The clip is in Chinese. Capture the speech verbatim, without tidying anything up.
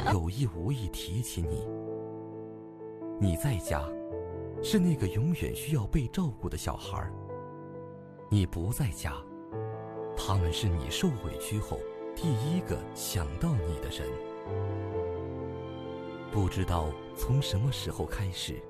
有意无意提起你。你在家，是那个永远需要被照顾的小孩；你不在家，他们是你受委屈后第一个想到你的人。不知道从什么时候开始，